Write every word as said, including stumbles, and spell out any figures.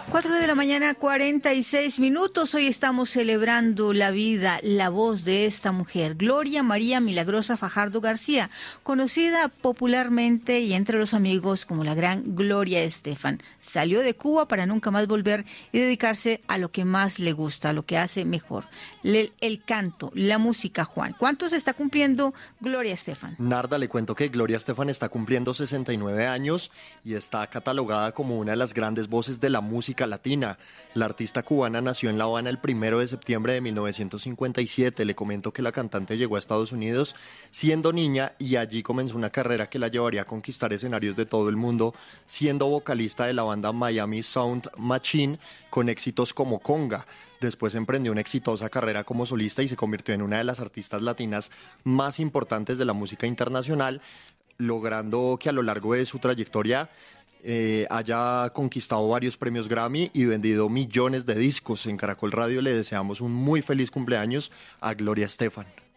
Cuatro de la mañana, cuarenta y seis minutos. Hoy estamos celebrando la vida, la voz de esta mujer, Gloria María Milagrosa Fajardo García, conocida popularmente y entre los amigos como la gran Gloria Estefan. Salió de Cuba para nunca más volver y dedicarse a lo que más le gusta, a lo que hace mejor, el, el canto, la música. Juan, ¿cuántos está cumpliendo Gloria Estefan? Narda, le cuento que Gloria Estefan está cumpliendo sesenta y nueve años y está catalogada como una de las grandes voces de la música latina. La artista cubana nació en La Habana el primero de septiembre de mil novecientos cincuenta y siete. Le comento que la cantante llegó a Estados Unidos siendo niña y allí comenzó una carrera que la llevaría a conquistar escenarios de todo el mundo, siendo vocalista de la banda Miami Sound Machine con éxitos como Conga. Después emprendió una exitosa carrera como solista y se convirtió en una de las artistas latinas más importantes de la música internacional, logrando que a lo largo de su trayectoria Eh, haya conquistado varios premios Grammy y vendido millones de discos. En Caracol Radio le deseamos un muy feliz cumpleaños a Gloria Estefan.